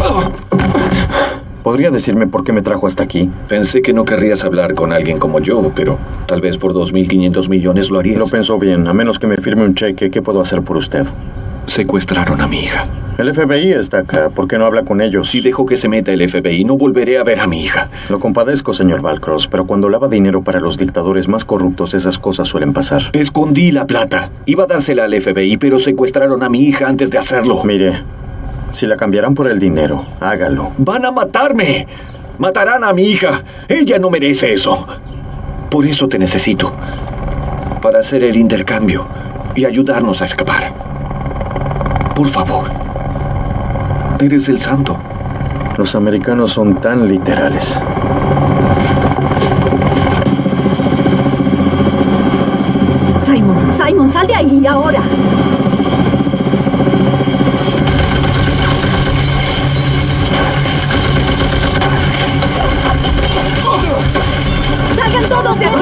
¿Podría decirme por qué me trajo hasta aquí? Pensé que no querrías hablar con alguien como yo, pero tal vez por 2.500 millones lo harías. Lo pensó bien. A menos que me firme un cheque, ¿qué puedo hacer por usted? Secuestraron a mi hija. El FBI está acá. ¿Por qué no habla con ellos? Si dejo que se meta el FBI, no volveré a ver a mi hija. Lo compadezco, señor Valcross, pero cuando lava dinero para los dictadores más corruptos, esas cosas suelen pasar. Escondí la plata. Iba a dársela al FBI, pero secuestraron a mi hija antes de hacerlo. Mire, si la cambiarán por el dinero, hágalo. ¡Van a matarme! ¡Matarán a mi hija! ¡Ella no merece eso! Por eso te necesito. Para hacer el intercambio y ayudarnos a escapar. Por favor. Eres el santo. Los americanos son tan literales. Simon, sal de ahí ahora. ¡Salgan todos de aquí!